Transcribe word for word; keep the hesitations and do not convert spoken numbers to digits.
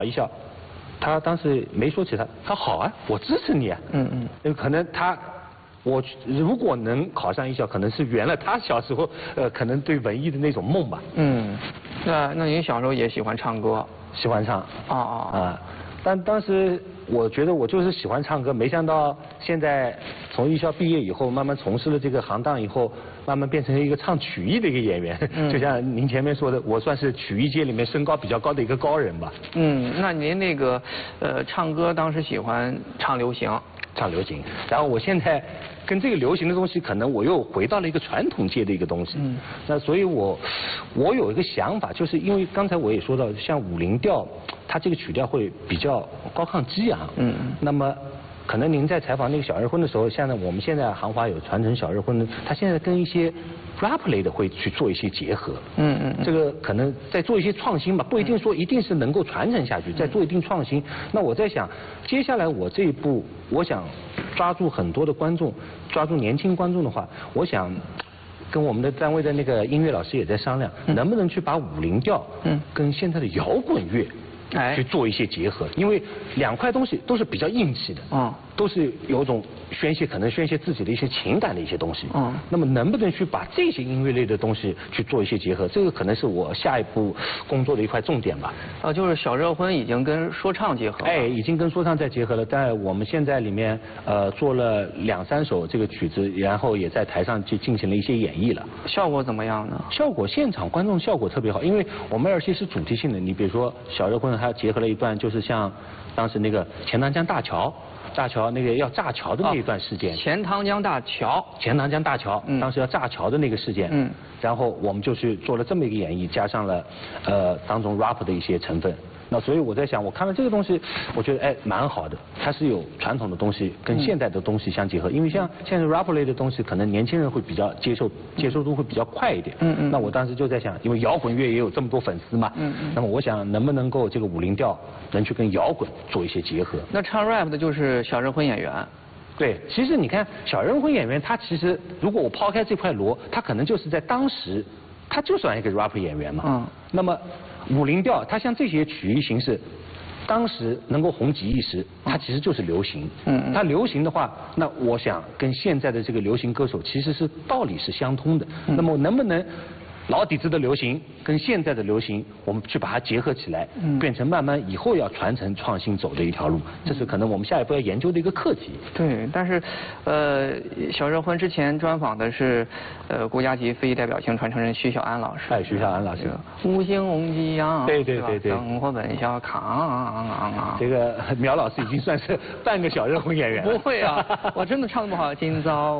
一笑，他当时没说起他，他好啊，我支持你啊。嗯嗯。可能他，我如果能考上艺校，可能是圆了他小时候呃可能对文艺的那种梦吧。 嗯，那那您小时候也喜欢唱歌？ 喜欢唱。 啊啊啊！但当时我觉得我就是喜欢唱歌，没想到现在从艺校毕业以后，慢慢从事了这个行当以后，慢慢变成了一个唱曲艺的一个演员。嗯。就像您前面说的，我算是曲艺界里面身高比较高的一个高人吧。 嗯，那您那个呃唱歌当时喜欢唱流行？ 唱流行，然后我现在跟这个流行的东西，可能我又回到了一个传统界的一个东西。嗯。那所以我我有一个想法，就是因为刚才我也说到，像五零调，它这个曲调会比较高亢激昂。嗯。那么可能您在采访那个小日婚的时候，像我们现在行话有传承小日婚，它现在跟一些 rap 类的会去做一些结合。嗯嗯。这个可能在做一些创新吧，不一定说一定是能够传承下去，在做一定创新。那我在想，接下来我这一步，我想抓住很多的观众，抓住年轻观众的话，我想跟我们的单位的那个音乐老师也在商量，能不能去把五零调嗯跟现在的摇滚乐去做一些结合，因为两块东西都是比较硬气的，嗯，都是有种宣泄，可能宣泄自己的一些情感的一些东西，嗯，那么能不能去把这些音乐类的东西去做一些结合，这个可能是我下一步工作的一块重点吧。 啊，就是小热婚已经跟说唱结合了， 哎，已经跟说唱在结合了，在我们现在里面呃做了两三首这个曲子，然后也在台上去进行了一些演绎了。 效果怎么样呢？ 效果现场观众效果特别好，因为我们而且是主题性的，你比如说小热婚还结合了一段，就是像当时那个钱塘江大桥，大桥那个要炸桥的那一段事件。 钱塘江大桥。 钱塘江大桥，嗯、当时要炸桥的那个事件。嗯。然后我们就去做了这么一个演绎，加上了呃当中 rap 的一些成分。那所以我在想，我看到这个东西，我觉得哎蛮好的，它是有传统的东西跟现代的东西相结合。因为像现在 rap 类的东西，可能年轻人会比较接受，接受度会比较快一点。嗯嗯。那我当时就在想，因为摇滚乐也有这么多粉丝嘛。嗯嗯。那么我想能不能够这个五零调能去跟摇滚做一些结合？ 那唱 rap 的就是小热婚演员。 对，其实你看小热婚演员，他其实如果我抛开这块锣，他可能就是在当时，他就算一个 rap 演员嘛。嗯。那么五零调，它像这些曲艺形式，当时能够红极一时，它其实就是流行。嗯。它流行的话，那我想跟现在的这个流行歌手其实是道理是相通的。嗯。那么能不能老底子的流行跟现在的流行，我们去把它结合起来，嗯，变成慢慢以后要传承创新走的一条路，这是可能我们下一步要研究的一个课题。 对，但是，呃，小热婚之前专访的是，呃，国家级非遗代表性传承人徐小安老师。 哎，徐小安老师。 五星红旗扬， 对对对对。 生活本小康。 这个苗老师已经算是半个小热婚演员了。 不会啊，我真的唱得不好，今早。